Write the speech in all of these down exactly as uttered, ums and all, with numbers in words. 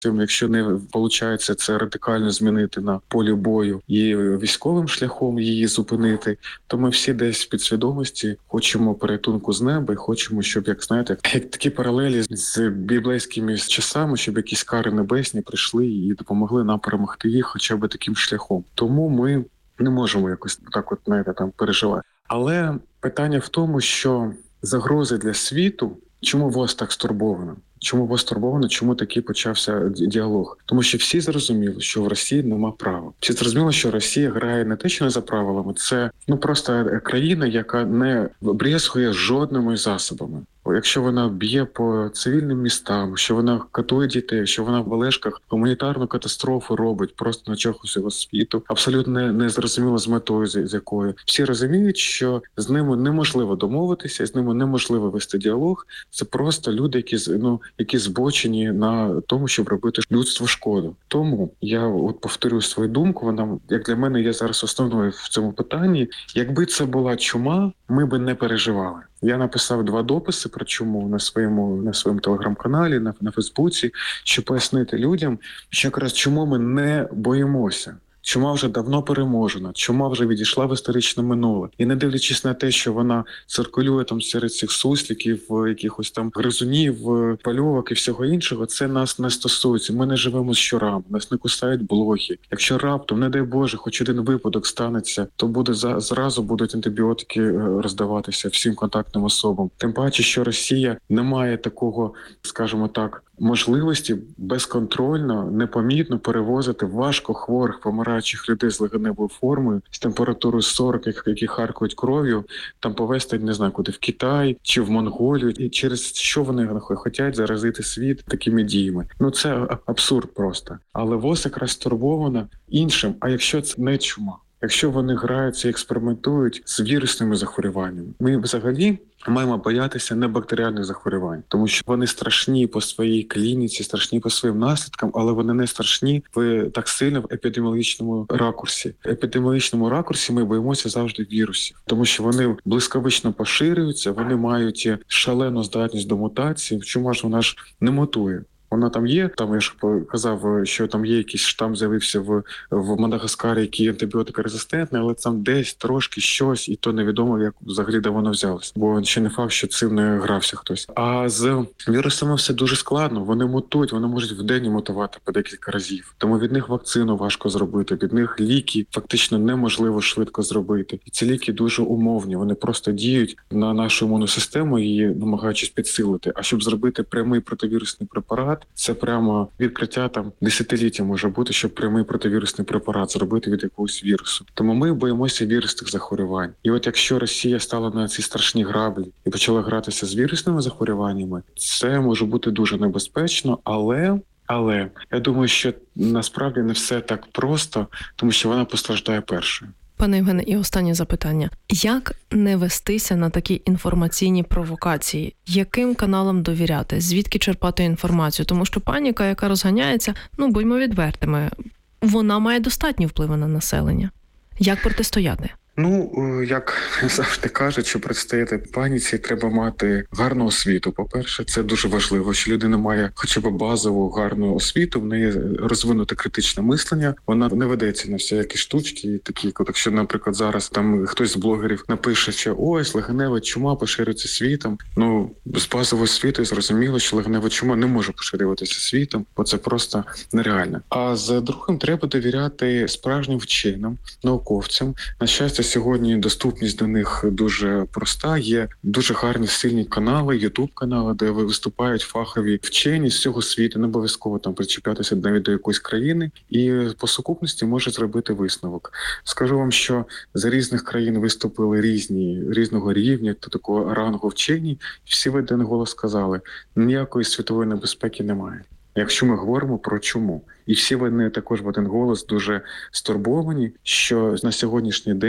Якщо не виходить це радикально змінити на полі бою і військовим шляхом її зупинити, то ми всі десь в підсвідомості хочемо порятунку з неба і хочемо, щоб, як знаєте, як такі паралелі з біблейськими часами, щоб якісь кари небесні прийшли і допомогли нам перемогти їх хоча б таким шляхом. Тому ми не можемо якось так от, знаєте, там переживати. Але питання в тому, що загрози для світу, чому ВОЗ так стурбовано? Чому ВОЗ стурбовано? Чому такий почався діалог? Тому що всі зрозуміли, що в Росії нема права. Всі зрозуміли, що Росія грає не те, що не за правилами, це ну просто країна, яка не брезгує жодними засобами. Якщо вона б'є по цивільним містам, що вона катує дітей, що вона в Олешках гуманітарну катастрофу робить просто на чоху всього світу, абсолютно не, не зрозуміло з метою, з, з якою. Всі розуміють, що з ними неможливо домовитися, з ними неможливо вести діалог. Це просто люди, які ну які збочені на тому, щоб робити людству шкоду. Тому я от повторю свою думку. Вона як для мене є зараз основною в цьому питанні. Якби це була чума, ми би не переживали. Я написав два дописи про чуму на своєму на своєму телеграм-каналі, на, на Фейсбуці, щоб пояснити людям, що якраз чому ми не боїмося. Чума вже давно переможена, чума вже відійшла в історичне минуле. І не дивлячись на те, що вона циркулює там серед цих сусликів, якихось там гризунів, пальовок і всього іншого, це нас не стосується. Ми не живемо з щурами, нас не кусають блохи. Якщо раптом, не дай Боже, хоч один випадок станеться, то буде зразу будуть антибіотики роздаватися всім контактним особам. Тим паче, що Росія не має такого, скажімо так, можливості безконтрольно, непомітно перевозити важко хворих, помираючих людей з легеневою формою, з температурою сорок, які харкають кров'ю, там повезти, не знаю, куди, в Китай чи в Монголію, і через що вони хочуть заразити світ такими діями. Ну це абсурд просто. Але ВОЗ якраз стурбована іншим, а якщо це не чума? Якщо вони граються і експериментують з вірусними захворюваннями, ми взагалі маємо боятися не бактеріальних захворювань, тому що вони страшні по своїй клініці, страшні по своїм наслідкам, але вони не страшні в так сильно в епідеміологічному ракурсі. В епідеміологічному ракурсі ми боїмося завжди вірусів, тому що вони блискавично поширюються, вони мають шалену здатність до мутації. Чому ж вона ж не мутує? Вона там є, там я ж казав, що там є якийсь штам, з'явився в, в Мадагаскарі, який антибіотикорезистентний, але там десь трошки щось, і то невідомо, як взагалі де воно взялося. Бо ще не факт, що цим не грався хтось. А з вірусами все дуже складно, вони мутують, вони можуть в день мутувати по декілька разів. Тому від них вакцину важко зробити, від них ліки фактично неможливо швидко зробити. І ці ліки дуже умовні, вони просто діють на нашу імунну систему, її намагаючись підсилити. А щоб зробити прямий противірусний препарат, це прямо відкриття там десятиліття може бути, щоб прямий противірусний препарат зробити від якогось вірусу. Тому ми боїмося вірусних захворювань. І от якщо Росія стала на ці страшні граблі і почала гратися з вірусними захворюваннями, це може бути дуже небезпечно, але... Але я думаю, що насправді не все так просто, тому що вона постраждає першою. Пане Євгене, і останнє запитання. Як не вестися на такі інформаційні провокації? Яким каналам довіряти? Звідки черпати інформацію? Тому що паніка, яка розганяється, ну, будьмо відвертими, вона має достатній вплив на населення. Як протистояти? Ну, як завжди кажуть, що протистояти паніці треба мати гарну освіту. По-перше, це дуже важливо, що людина має хоча б базову гарну освіту, в неї розвинуте критичне мислення, вона не ведеться на всякі штучки, такі, якщо, наприклад, зараз там хтось з блогерів напише, що ось легенева чума поширюється світом. Ну, з базовою освітою зрозуміло, що легенева чума не може поширюватися світом, бо це просто нереально. А з другим треба довіряти справжнім вченим, науковцям. На щастя, сьогодні доступність до них дуже проста. Є дуже гарні сильні канали, ютуб-канали, де виступають фахові вчені з всього світу, не обов'язково там причіплятися навіть до якоїсь країни, і по сукупності може зробити висновок. Скажу вам, що з різних країн виступили різні, різного рівня, то такого рангу вчені, всі в один голос сказали, ніякої світової небезпеки немає. Якщо ми говоримо про чуму. І всі вони також в один голос дуже стурбовані, що на сьогоднішній день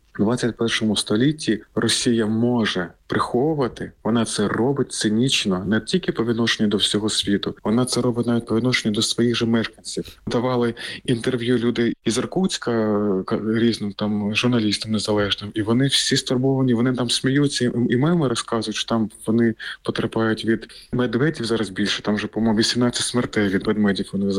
У двадцять першому столітті Росія може приховувати, вона це робить цинічно, не тільки по відношенню до всього світу, вона це робить навіть по відношенню до своїх же мешканців. Давали інтерв'ю люди із Іркутська різним там журналістам незалежним, і вони всі стурбовані, вони там сміються і меми розказують, що там вони потерпають від медведів зараз більше, там вже, по-моєму, вісімнадцять смертей від ведмедів вони